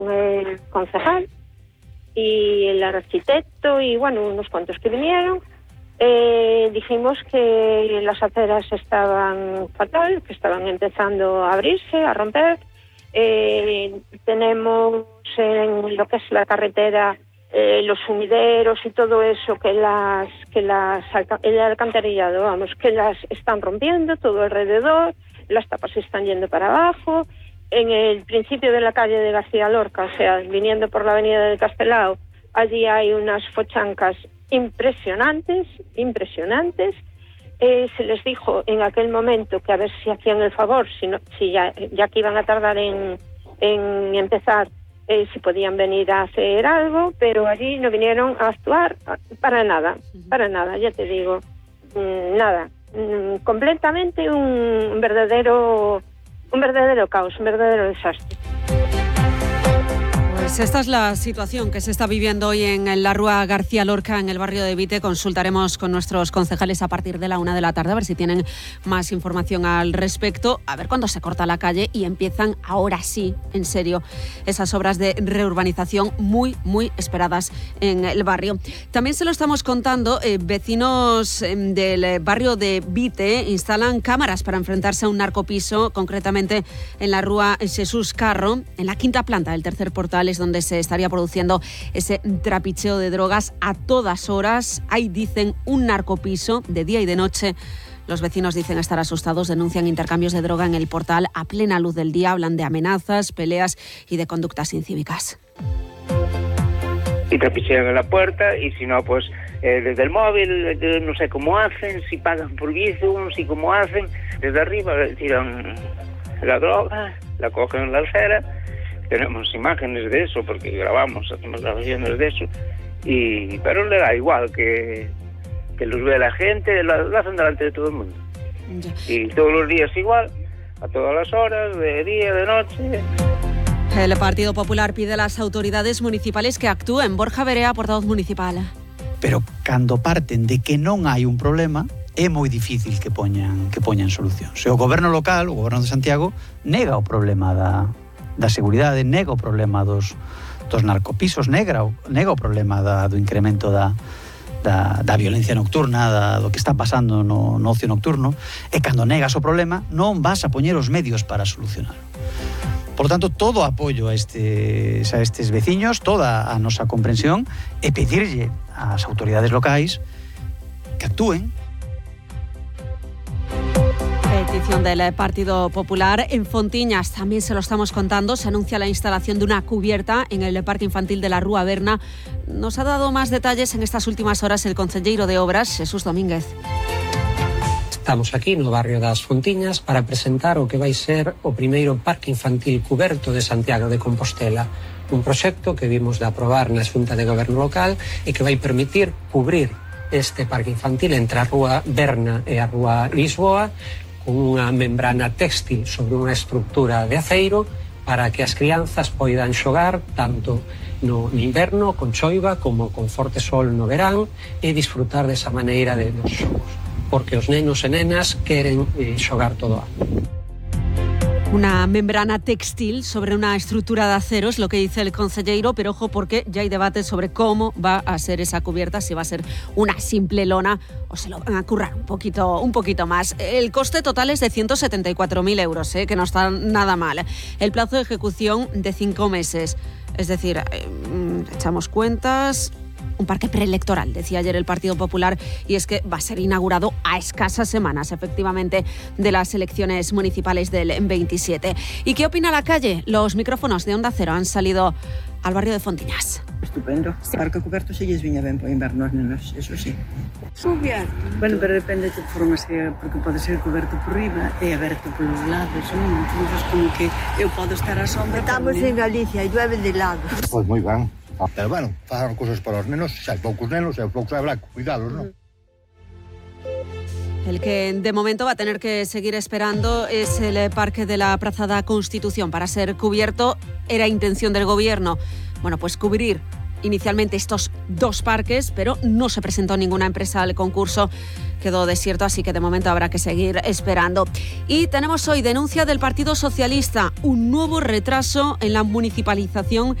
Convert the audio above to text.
el concejal y el arquitecto y bueno, unos cuantos que vinieron. Dijimos que las aceras estaban fatal, que estaban empezando a abrirse, a romper. Tenemos en lo que es la carretera los sumideros y todo eso el alcantarillado, vamos, que las están rompiendo todo alrededor, las tapas están yendo para abajo. En el principio de la calle de García Lorca, o sea, viniendo por la avenida del Castelao, allí hay unas fochancas impresionantes. Se les dijo en aquel momento que a ver si hacían el favor, si ya que iban a tardar en empezar, si podían venir a hacer algo, pero allí no vinieron a actuar para nada, ya te digo, nada, completamente un verdadero caos, un verdadero desastre. Pues esta es la situación que se está viviendo hoy en la Rúa García Lorca, en el barrio de Vite. Consultaremos con nuestros concejales a partir de la 1 de la tarde, a ver si tienen más información al respecto, a ver cuándo se corta la calle y empiezan ahora sí, en serio, esas obras de reurbanización muy, muy esperadas en el barrio. También se lo estamos contando, vecinos del barrio de Vite instalan cámaras para enfrentarse a un narcopiso, concretamente en la Rúa Jesús Carro, en la quinta planta del tercer portal, es donde se estaría produciendo ese trapicheo de drogas a todas horas. Ahí dicen un narcopiso de día y de noche. Los vecinos dicen estar asustados, denuncian intercambios de droga en el portal a plena luz del día, hablan de amenazas, peleas y de conductas incívicas. Y trapichean en la puerta y si no, pues desde el móvil, no sé cómo hacen, si pagan por Bizum, si cómo hacen, desde arriba tiran la droga, la cogen en la acera. Tenemos imágenes de eso porque hacemos grabaciones de eso, pero le da igual que los vea la gente, lo hacen delante de todo el mundo. Ya. Y todos los días igual, a todas las horas, de día, de noche. El Partido Popular pide a las autoridades municipales que actúen. Borja Verea, portavoz municipal. Pero cando parten de que non hai un problema, é moi difícil que poñan solución. Se o goberno local, o goberno de Santiago, nega o problema da seguridade, nega o problema dos narcopisos, nega o problema do incremento da violencia nocturna, do que está pasando no ocio nocturno, e cando negas o problema non vas a poñer os medios para solucionarlo. Por lo tanto, todo apoio a estes veciños, toda a nosa comprensión, e pedirlle ás autoridades locais que actúen. Petición del Partido Popular. En Fontiñas, también se lo estamos contando, se anuncia la instalación de una cubierta en el parque infantil de la Rúa Berna. Nos ha dado más detalles en estas últimas horas el concelleiro de Obras, Jesús Domínguez. Estamos aquí no barrio das Fontiñas para presentar o que vai ser o primeiro parque infantil cuberto de Santiago de Compostela. Un proxecto que vimos de aprobar na Xunta de Goberno Local e que vai permitir cubrir este parque infantil entre a Rúa Berna e a Rúa Lisboa con unha membrana téxtil sobre unha estructura de aceiro para que as crianzas poidan xogar tanto no inverno con choiva como con forte sol no verán e disfrutar desa maneira dos xogos, porque os nenos e nenas queren xogar todo o ano. Una membrana textil sobre una estructura de acero es lo que dice el concelleiro, pero ojo porque ya hay debate sobre cómo va a ser esa cubierta, si va a ser una simple lona o se lo van a currar un poquito más. El coste total es de 174.000 euros, que no está nada mal. El plazo de ejecución de 5 meses, es decir, echamos cuentas. Un parque preelectoral, decía ayer el Partido Popular, y es que va a ser inaugurado a escasas semanas, efectivamente, de las elecciones municipales del 27. ¿Y qué opina la calle? Los micrófonos de Onda Cero han salido al barrio de Fontiñas. Estupendo. Sí. Parque coberto se lles viña ben para o inverno aos nenos, eso sí. Cubierto. Bueno, pero depende de que forma sea, porque pode ser coberto por riba e aberto polos lados, non? Entonces, como que eu podo estar á sombra. Estamos en Galicia e llueve de lados. Pois moi ben. Pero bueno, fagan cosas para os nenos, xa hai poucos nenos e poucos habrá que cuidalos, non? El que de momento va a tener que seguir esperando es el parque de la Praza da Constitución para ser cubierto. Era intención del gobierno, bueno, pues cubrir inicialmente estos 2 parques, pero no se presentó ninguna empresa al concurso. Quedó desierto, así que de momento habrá que seguir esperando. Y tenemos hoy denuncia del Partido Socialista, un nuevo retraso en la municipalización